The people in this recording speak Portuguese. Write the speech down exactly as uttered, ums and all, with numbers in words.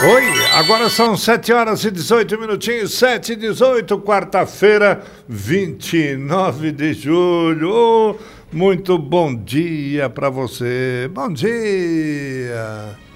Oi, agora são sete horas e dezoito minutinhos, sete e dezoito, quarta-feira, vinte e nove de julho. Muito bom dia para você. Bom dia.